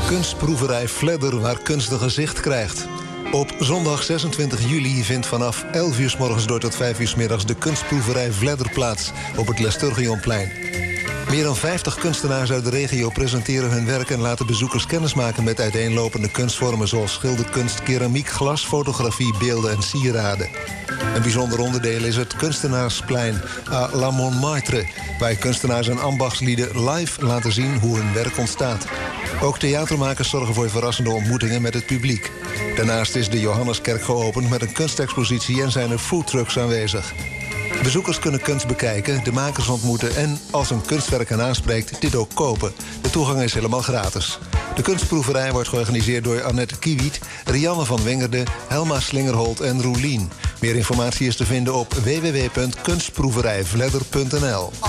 Kunstproeverij Vledder, waar kunst een gezicht krijgt. Op zondag 26 juli vindt vanaf 11 uur 's morgens door tot 5 uur 's middags de kunstproeverij Vledder plaats op het Lesturgionplein. Meer dan 50 kunstenaars uit de regio presenteren hun werk en laten bezoekers kennismaken met uiteenlopende kunstvormen zoals schilderkunst, keramiek, glas, fotografie, beelden en sieraden. Een bijzonder onderdeel is het Kunstenaarsplein à la Montmartre, waar kunstenaars en ambachtslieden live laten zien hoe hun werk ontstaat. Ook theatermakers zorgen voor verrassende ontmoetingen met het publiek. Daarnaast is de Johanneskerk geopend met een kunstexpositie en zijn er foodtrucks aanwezig. Bezoekers kunnen kunst bekijken, de makers ontmoeten en, als een kunstwerk hen aanspreekt, dit ook kopen. De toegang is helemaal gratis. De kunstproeverij wordt georganiseerd door Annette Kiewiet, Rianne van Wingerde, Helma Slingerholt en Roelien. Meer informatie is te vinden op www.kunstproeverijvledder.nl.